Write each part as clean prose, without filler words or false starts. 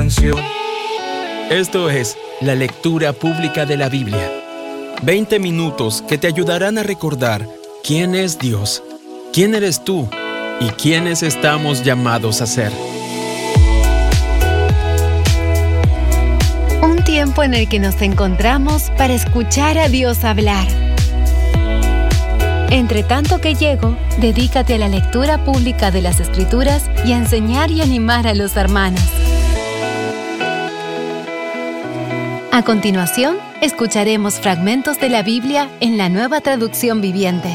canción. Esto es la lectura pública de la Biblia. 20 minutos que te ayudarán a recordar quién es Dios, quién eres tú y quiénes estamos llamados a ser. Un tiempo en el que nos encontramos para escuchar a Dios hablar. Entre tanto que llego, dedícate a la lectura pública de las Escrituras y a enseñar y animar a los hermanos. A continuación, escucharemos fragmentos de la Biblia en la Nueva Traducción Viviente.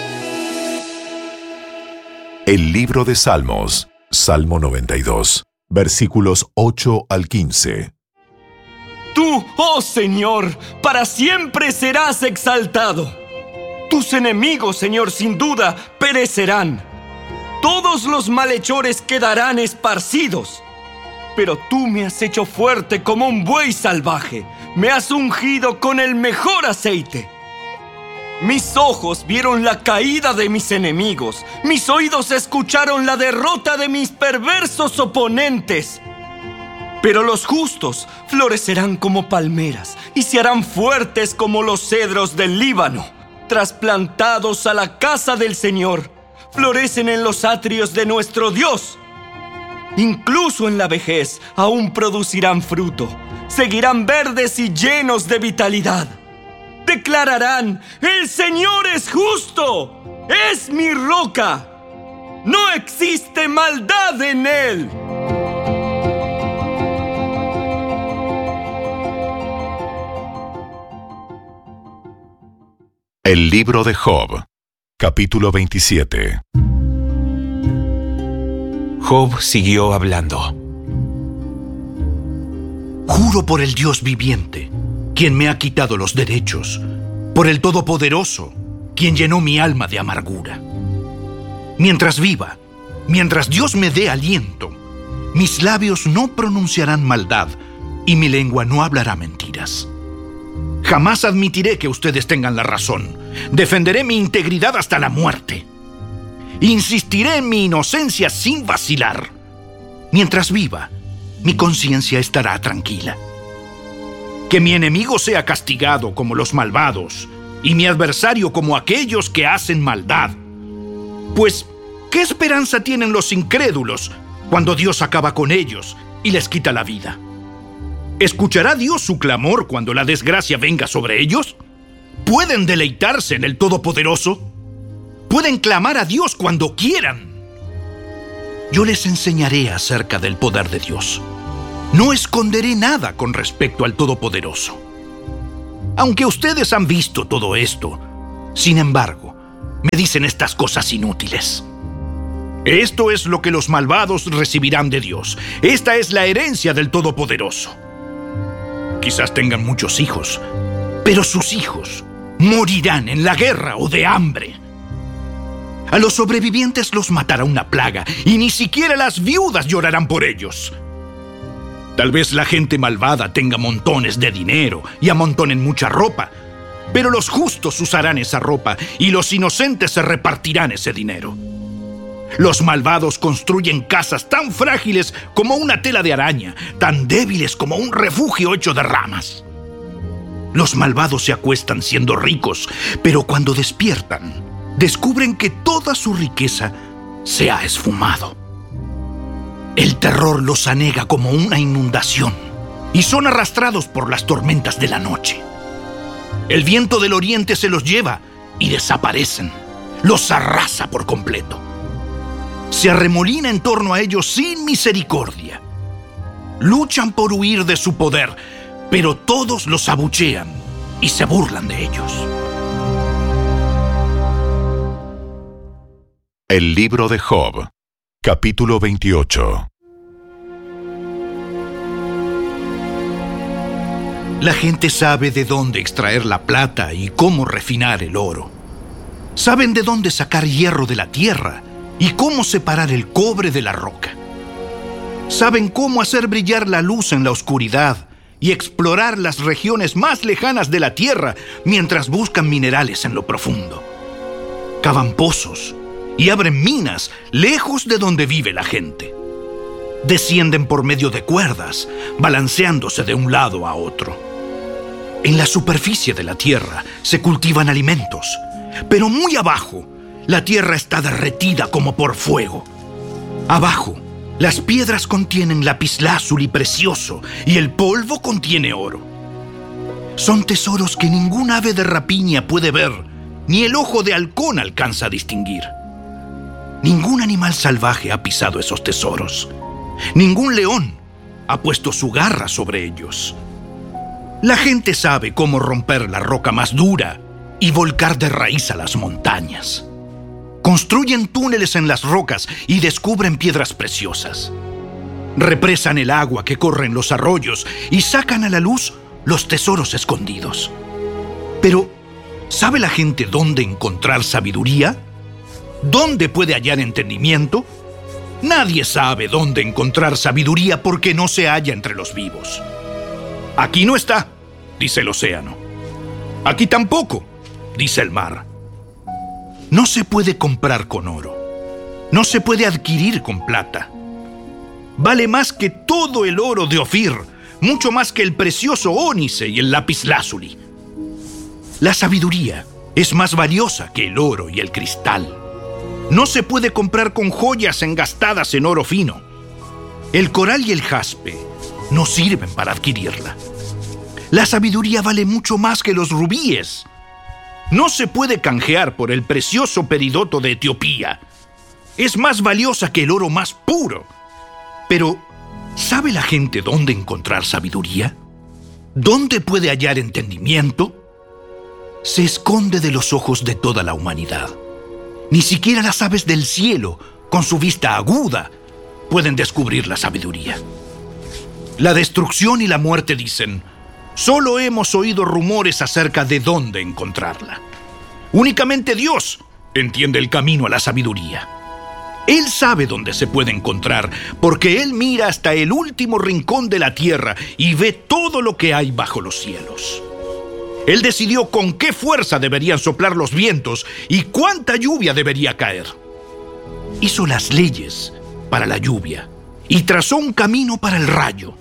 El libro de Salmos, Salmo 92, versículos 8 al 15. Tú, oh Señor, para siempre serás exaltado. Tus enemigos, Señor, sin duda perecerán. Todos los malhechores quedarán esparcidos. Pero tú me has hecho fuerte como un buey salvaje. Me has ungido con el mejor aceite. Mis ojos vieron la caída de mis enemigos. Mis oídos escucharon la derrota de mis perversos oponentes. Pero los justos florecerán como palmeras y se harán fuertes como los cedros del Líbano. Trasplantados a la casa del Señor, florecen en los atrios de nuestro Dios. Incluso en la vejez aún producirán fruto. Seguirán verdes y llenos de vitalidad. Declararán: el Señor es justo, es mi roca. No existe maldad en Él. El libro de Job, capítulo 27. Job siguió hablando. Juro por el Dios viviente, quien me ha quitado los derechos, por el Todopoderoso, quien llenó mi alma de amargura. Mientras viva, mientras Dios me dé aliento, mis labios no pronunciarán maldad y mi lengua no hablará mentiras. Jamás admitiré que ustedes tengan la razón. Defenderé mi integridad hasta la muerte. Insistiré en mi inocencia sin vacilar. Mientras viva, mi conciencia estará tranquila. Que mi enemigo sea castigado como los malvados y mi adversario como aquellos que hacen maldad. Pues, ¿qué esperanza tienen los incrédulos cuando Dios acaba con ellos y les quita la vida? ¿Escuchará Dios su clamor cuando la desgracia venga sobre ellos? ¿Pueden deleitarse en el Todopoderoso? Pueden clamar a Dios cuando quieran. Yo les enseñaré acerca del poder de Dios. No esconderé nada con respecto al Todopoderoso. Aunque ustedes han visto todo esto, sin embargo, me dicen estas cosas inútiles. Esto es lo que los malvados recibirán de Dios. Esta es la herencia del Todopoderoso. Quizás tengan muchos hijos, pero sus hijos morirán en la guerra o de hambre. A los sobrevivientes los matará una plaga y ni siquiera las viudas llorarán por ellos. Tal vez la gente malvada tenga montones de dinero y amontonen mucha ropa, pero los justos usarán esa ropa y los inocentes se repartirán ese dinero. Los malvados construyen casas tan frágiles como una tela de araña, tan débiles como un refugio hecho de ramas. Los malvados se acuestan siendo ricos, pero cuando despiertan, descubren que toda su riqueza se ha esfumado. El terror los anega como una inundación y son arrastrados por las tormentas de la noche. El viento del oriente se los lleva y desaparecen, los arrasa por completo. Se arremolina en torno a ellos sin misericordia. Luchan por huir de su poder, pero todos los abuchean y se burlan de ellos. El libro de Job, capítulo 28. La gente sabe de dónde extraer la plata y cómo refinar el oro. Saben de dónde sacar hierro de la tierra y cómo separar el cobre de la roca. Saben cómo hacer brillar la luz en la oscuridad y explorar las regiones más lejanas de la tierra mientras buscan minerales en lo profundo. Cavan pozos y abren minas lejos de donde vive la gente. Descienden por medio de cuerdas, balanceándose de un lado a otro. En la superficie de la tierra se cultivan alimentos, pero muy abajo, la tierra está derretida como por fuego. Abajo, las piedras contienen lapislázuli precioso y el polvo contiene oro. Son tesoros que ningún ave de rapiña puede ver, ni el ojo de halcón alcanza a distinguir. Ningún animal salvaje ha pisado esos tesoros. Ningún león ha puesto su garra sobre ellos. La gente sabe cómo romper la roca más dura y volcar de raíz a las montañas. Construyen túneles en las rocas y descubren piedras preciosas. Represan el agua que corre en los arroyos y sacan a la luz los tesoros escondidos. Pero, ¿sabe la gente dónde encontrar sabiduría? ¿Dónde puede hallar entendimiento? Nadie sabe dónde encontrar sabiduría porque no se halla entre los vivos. Aquí no está, dice el océano. Aquí tampoco, dice el mar. No se puede comprar con oro. No se puede adquirir con plata. Vale más que todo el oro de Ofir, mucho más que el precioso ónice y el lapislázuli. La sabiduría es más valiosa que el oro y el cristal. No se puede comprar con joyas engastadas en oro fino. El coral y el jaspe no sirven para adquirirla. La sabiduría vale mucho más que los rubíes. No se puede canjear por el precioso peridoto de Etiopía. Es más valiosa que el oro más puro. Pero, ¿sabe la gente dónde encontrar sabiduría? ¿Dónde puede hallar entendimiento? Se esconde de los ojos de toda la humanidad. Ni siquiera las aves del cielo, con su vista aguda, pueden descubrir la sabiduría. La destrucción y la muerte dicen: solo hemos oído rumores acerca de dónde encontrarla. Únicamente Dios entiende el camino a la sabiduría. Él sabe dónde se puede encontrar, porque Él mira hasta el último rincón de la tierra y ve todo lo que hay bajo los cielos. Él decidió con qué fuerza deberían soplar los vientos y cuánta lluvia debería caer. Hizo las leyes para la lluvia y trazó un camino para el rayo.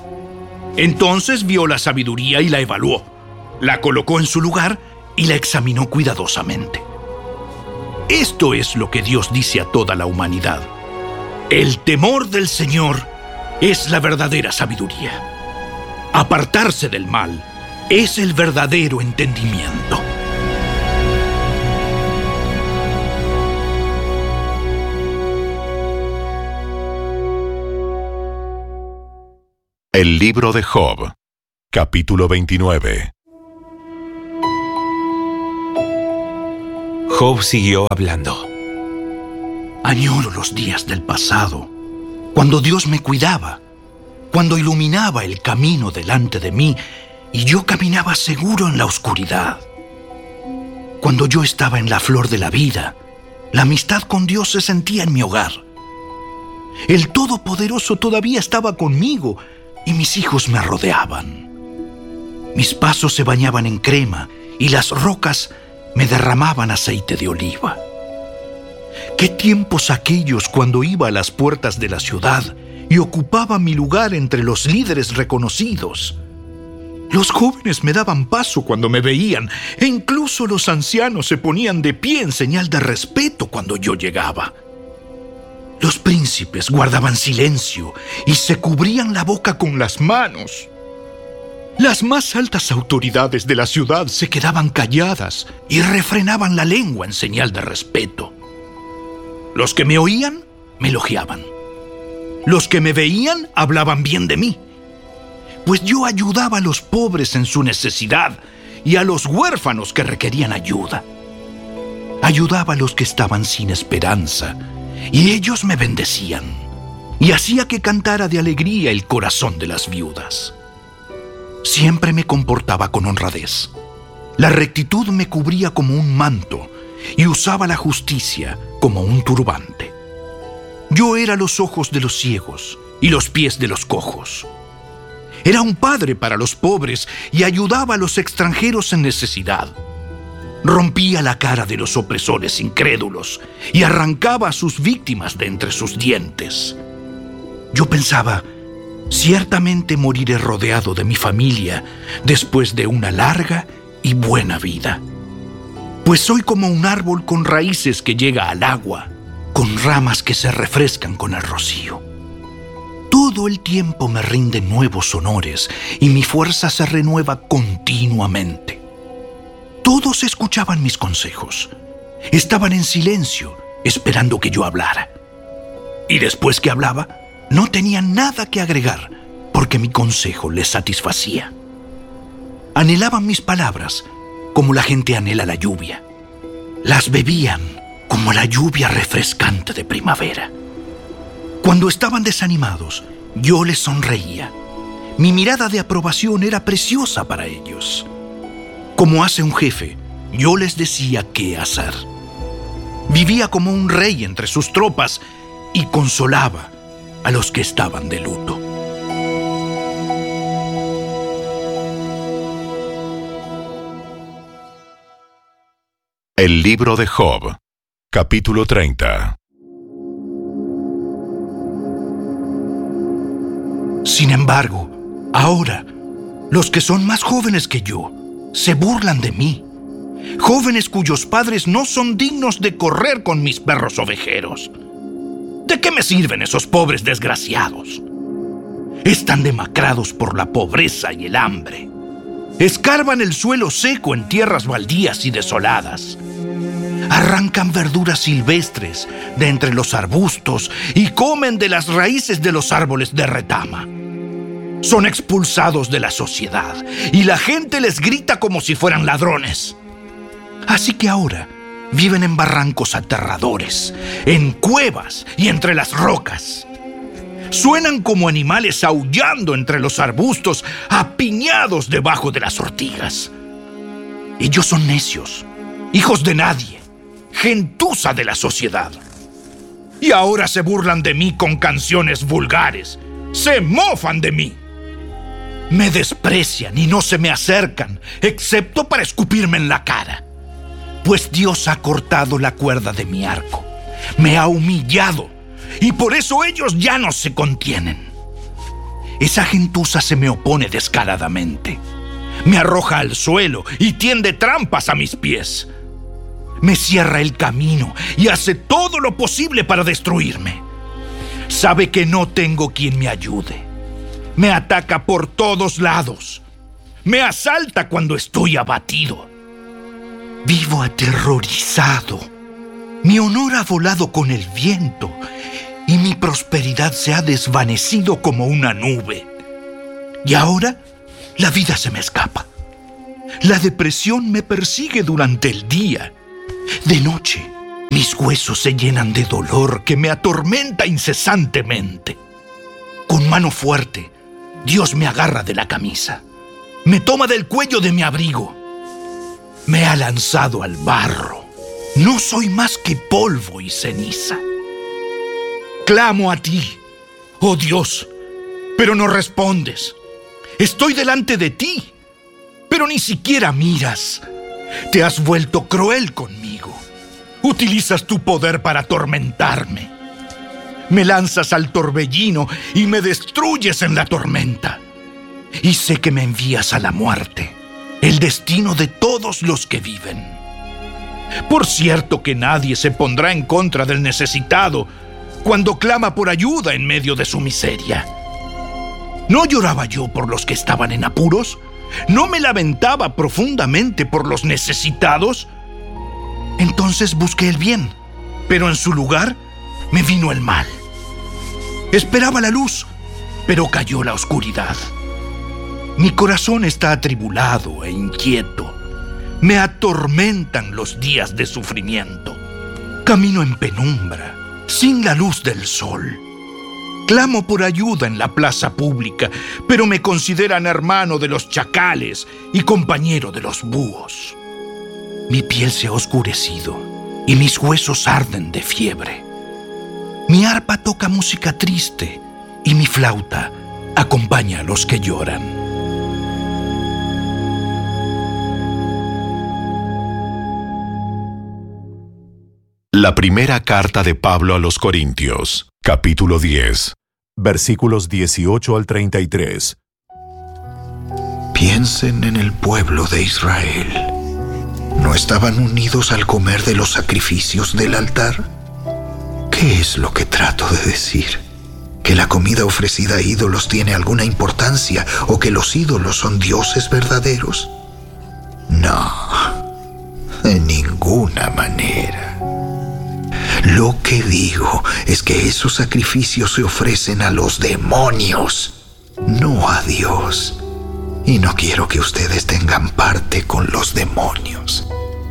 Entonces vio la sabiduría y la evaluó, la colocó en su lugar y la examinó cuidadosamente. Esto es lo que Dios dice a toda la humanidad: el temor del Señor es la verdadera sabiduría. Apartarse del mal es el verdadero entendimiento. El libro de Job, capítulo 29. Job siguió hablando. Añoro los días del pasado, cuando Dios me cuidaba, cuando iluminaba el camino delante de mí y yo caminaba seguro en la oscuridad. Cuando yo estaba en la flor de la vida, la amistad con Dios se sentía en mi hogar. El Todopoderoso todavía estaba conmigo y mis hijos me rodeaban. Mis pasos se bañaban en crema y las rocas me derramaban aceite de oliva. ¿Qué tiempos aquellos cuando iba a las puertas de la ciudad y ocupaba mi lugar entre los líderes reconocidos? Los jóvenes me daban paso cuando me veían e incluso los ancianos se ponían de pie en señal de respeto cuando yo llegaba. Los príncipes guardaban silencio y se cubrían la boca con las manos. Las más altas autoridades de la ciudad se quedaban calladas y refrenaban la lengua en señal de respeto. Los que me oían, me elogiaban. Los que me veían, hablaban bien de mí. Pues yo ayudaba a los pobres en su necesidad y a los huérfanos que requerían ayuda. Ayudaba a los que estaban sin esperanza y ellos me bendecían. Y hacía que cantara de alegría el corazón de las viudas. Siempre me comportaba con honradez. La rectitud me cubría como un manto y usaba la justicia como un turbante. Yo era los ojos de los ciegos y los pies de los cojos. Era un padre para los pobres y ayudaba a los extranjeros en necesidad. Rompía la cara de los opresores incrédulos y arrancaba a sus víctimas de entre sus dientes. Yo pensaba, ciertamente moriré rodeado de mi familia después de una larga y buena vida. Pues soy como un árbol con raíces que llega al agua, con ramas que se refrescan con el rocío. Todo el tiempo me rinden nuevos honores y mi fuerza se renueva continuamente. Todos escuchaban mis consejos. Estaban en silencio, esperando que yo hablara. Y después que hablaba, no tenían nada que agregar, porque mi consejo les satisfacía. Anhelaban mis palabras, como la gente anhela la lluvia. Las bebían como la lluvia refrescante de primavera. Cuando estaban desanimados, yo les sonreía. Mi mirada de aprobación era preciosa para ellos. Como hace un jefe, yo les decía qué hacer. Vivía como un rey entre sus tropas y consolaba a los que estaban de luto. El libro de Job, capítulo 30. Sin embargo, ahora, los que son más jóvenes que yo se burlan de mí. Jóvenes cuyos padres no son dignos de correr con mis perros ovejeros. ¿De qué me sirven esos pobres desgraciados? Están demacrados por la pobreza y el hambre. Escarban el suelo seco en tierras baldías y desoladas. Arrancan verduras silvestres de entre los arbustos y comen de las raíces de los árboles de retama. Son expulsados de la sociedad y la gente les grita como si fueran ladrones. Así que ahora viven en barrancos aterradores, en cuevas y entre las rocas. Suenan como animales aullando entre los arbustos, apiñados debajo de las ortigas. Ellos son necios, hijos de nadie, gentuza de la sociedad. Y ahora se burlan de mí con canciones vulgares. Se mofan de mí. Me desprecian y no se me acercan, excepto para escupirme en la cara. Pues Dios ha cortado la cuerda de mi arco. Me ha humillado y por eso ellos ya no se contienen. Esa gentuza se me opone descaradamente. Me arroja al suelo y tiende trampas a mis pies. Me cierra el camino y hace todo lo posible para destruirme. Sabe que no tengo quien me ayude. Me ataca por todos lados. Me asalta cuando estoy abatido. Vivo aterrorizado. Mi honor ha volado con el viento y mi prosperidad se ha desvanecido como una nube. Y ahora la vida se me escapa. La depresión me persigue durante el día. De noche, mis huesos se llenan de dolor que me atormenta incesantemente. Con mano fuerte, Dios me agarra de la camisa. Me toma del cuello de mi abrigo. Me ha lanzado al barro. No soy más que polvo y ceniza. Clamo a ti, oh Dios, pero no respondes. Estoy delante de ti, pero ni siquiera miras. Te has vuelto cruel conmigo. Utilizas tu poder para atormentarme. Me lanzas al torbellino y me destruyes en la tormenta. Y sé que me envías a la muerte, el destino de todos los que viven. Por cierto que nadie se pondrá en contra del necesitado cuando clama por ayuda en medio de su miseria. ¿No lloraba yo por los que estaban en apuros? ¿No me lamentaba profundamente por los necesitados? Entonces busqué el bien, pero en su lugar me vino el mal. Esperaba la luz, pero cayó la oscuridad. Mi corazón está atribulado e inquieto. Me atormentan los días de sufrimiento. Camino en penumbra, sin la luz del sol. Clamo por ayuda en la plaza pública, pero me consideran hermano de los chacales y compañero de los búhos. Mi piel se ha oscurecido y mis huesos arden de fiebre. Mi arpa toca música triste y mi flauta acompaña a los que lloran. La primera carta de Pablo a los Corintios, capítulo 10, versículos 18 al 33. Piensen en el pueblo de Israel. ¿No estaban unidos al comer de los sacrificios del altar? ¿Qué es lo que trato de decir? ¿Que la comida ofrecida a ídolos tiene alguna importancia o que los ídolos son dioses verdaderos? No, de ninguna manera. Lo que digo es que esos sacrificios se ofrecen a los demonios, no a Dios. Y no quiero que ustedes tengan parte con los demonios.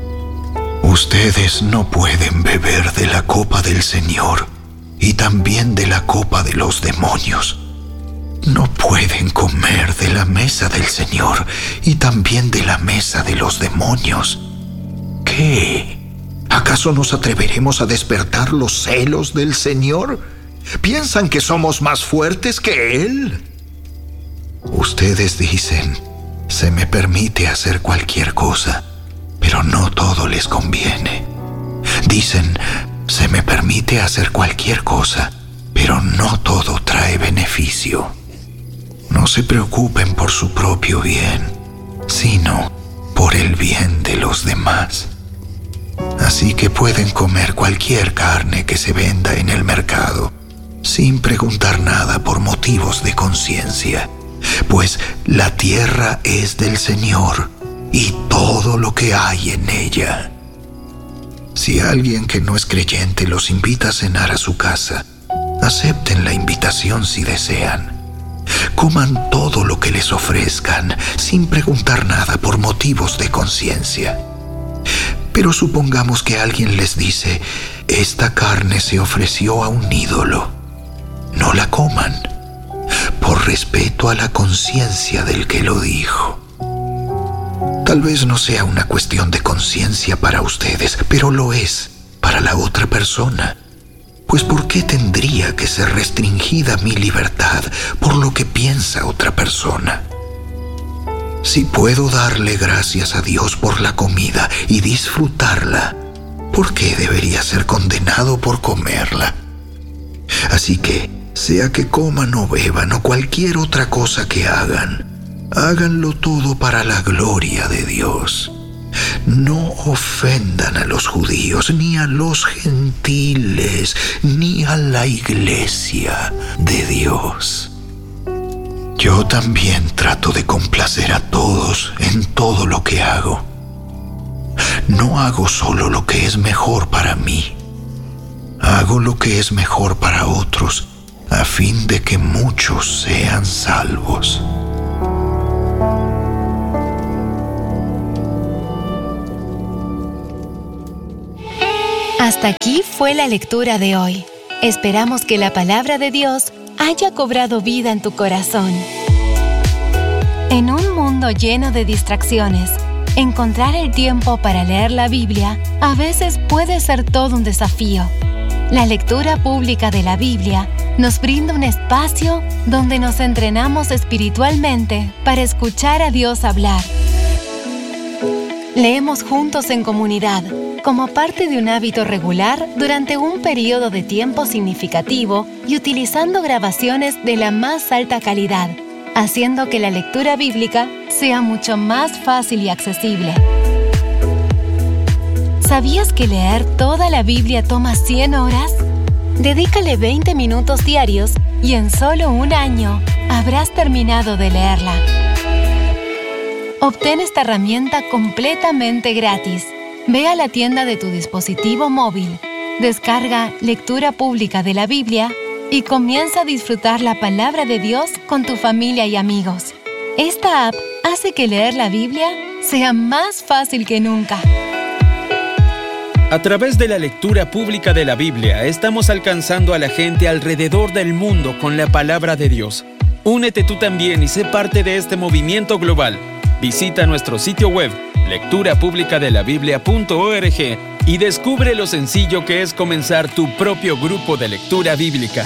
Ustedes no pueden beber de la copa del Señor y también de la copa de los demonios. No pueden comer de la mesa del Señor y también de la mesa de los demonios. ¿Qué? ¿Acaso nos atreveremos a despertar los celos del Señor? ¿Piensan que somos más fuertes que Él? Ustedes dicen, se me permite hacer cualquier cosa, pero no todo les conviene. Dicen, se me permite hacer cualquier cosa, pero no todo trae beneficio. No se preocupen por su propio bien, sino por el bien de los demás. Así que pueden comer cualquier carne que se venda en el mercado, sin preguntar nada por motivos de conciencia, pues la tierra es del Señor y todo lo que hay en ella. Si alguien que no es creyente los invita a cenar a su casa, acepten la invitación si desean. Coman todo lo que les ofrezcan, sin preguntar nada por motivos de conciencia. Pero supongamos que alguien les dice, esta carne se ofreció a un ídolo. No la coman, por respeto a la conciencia del que lo dijo. Tal vez no sea una cuestión de conciencia para ustedes, pero lo es para la otra persona. Pues ¿por qué tendría que ser restringida mi libertad por lo que piensa otra persona? Si puedo darle gracias a Dios por la comida y disfrutarla, ¿por qué debería ser condenado por comerla? Así que, sea que coman o beban o cualquier otra cosa que hagan, háganlo todo para la gloria de Dios. No ofendan a los judíos, ni a los gentiles, ni a la iglesia de Dios. Yo también trato de complacer a todos en todo lo que hago. No hago solo lo que es mejor para mí. Hago lo que es mejor para otros, a fin de que muchos sean salvos. Hasta aquí fue la lectura de hoy. Esperamos que la palabra de Dios haya cobrado vida en tu corazón. En un mundo lleno de distracciones, encontrar el tiempo para leer la Biblia a veces puede ser todo un desafío. La lectura pública de la Biblia nos brinda un espacio donde nos entrenamos espiritualmente para escuchar a Dios hablar. Leemos juntos en comunidad, como parte de un hábito regular durante un periodo de tiempo significativo y utilizando grabaciones de la más alta calidad, haciendo que la lectura bíblica sea mucho más fácil y accesible. ¿Sabías que leer toda la Biblia toma 100 horas? Dedícale 20 minutos diarios y en solo un año habrás terminado de leerla. Obtén esta herramienta completamente gratis. Ve a la tienda de tu dispositivo móvil, descarga Lectura Pública de la Biblia y comienza a disfrutar la palabra de Dios con tu familia y amigos. Esta app hace que leer la Biblia sea más fácil que nunca. A través de la lectura pública de la Biblia, estamos alcanzando a la gente alrededor del mundo con la palabra de Dios. Únete tú también y sé parte de este movimiento global. Visita nuestro sitio web, lecturapublicadelabiblia.org, y descubre lo sencillo que es comenzar tu propio grupo de lectura bíblica.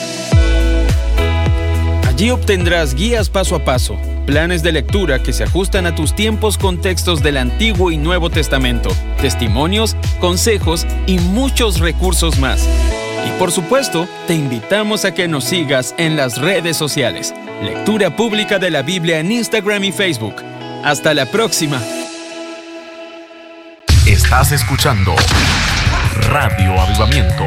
Allí obtendrás guías paso a paso, planes de lectura que se ajustan a tus tiempos con textos del Antiguo y Nuevo Testamento, testimonios, consejos y muchos recursos más. Y por supuesto, te invitamos a que nos sigas en las redes sociales. Lectura Pública de la Biblia en Instagram y Facebook. ¡Hasta la próxima! Estás escuchando Radio Avivamiento.